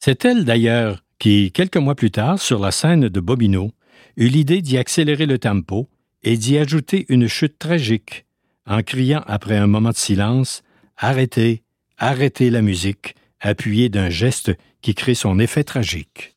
C'est elle, d'ailleurs, qui, quelques mois plus tard, sur la scène de Bobino, eut l'idée d'y accélérer le tempo et d'y ajouter une chute tragique, en criant après un moment de silence « Arrêtez, arrêtez la musique », appuyé d'un geste qui crée son effet tragique.